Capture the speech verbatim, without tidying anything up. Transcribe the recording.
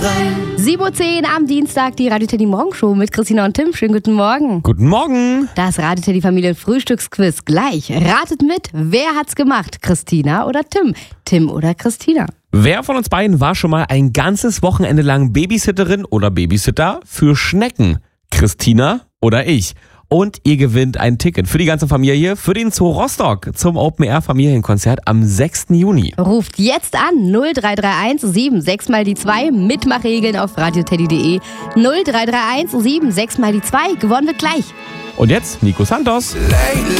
sieben Uhr zehn am Dienstag, die Radio Teddy Morgenshow mit Christina und Tim. Schönen guten Morgen. Guten Morgen. Das Radio Teddy Familien-Frühstücksquiz gleich. Ratet mit, wer hat's gemacht? Christina oder Tim? Tim oder Christina? Wer von uns beiden war schon mal ein ganzes Wochenende lang Babysitterin oder Babysitter für Schnecken? Christina oder ich? Und ihr gewinnt ein Ticket für die ganze Familie für den Zoo Rostock zum Open-Air-Familienkonzert am sechsten Juni. Ruft jetzt an null drei drei eins sieben sechs mal die zwei. Mitmachregeln auf radioteddy punkt de. null drei drei eins sieben sechs mal die zwei. Gewonnen wird gleich. Und jetzt Nico Santos.